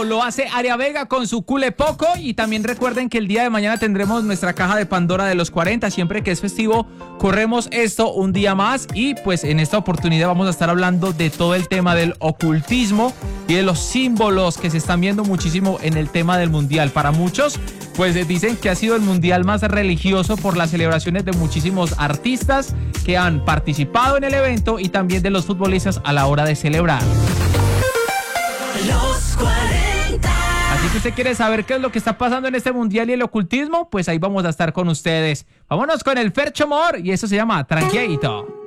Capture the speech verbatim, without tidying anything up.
Poco, lo hace Aria Vega con su Cule Poco. Y también recuerden que el día de mañana tendremos nuestra caja de Pandora de los cuarenta. Siempre que es festivo, corremos esto un día más. Y pues en esta oportunidad vamos a estar hablando de todo el tema del ocultismo y de los símbolos que se están viendo muchísimo en el tema del mundial. Para muchos, pues dicen que ha sido el mundial más religioso por las celebraciones de muchísimos artistas que han participado en el evento y también de los futbolistas a la hora de celebrar. Los cuarenta. Así que usted quiere saber qué es lo que está pasando en este mundial y el ocultismo, pues ahí vamos a estar con ustedes. Vámonos con el Fercho Mor y eso se llama Tranquilito.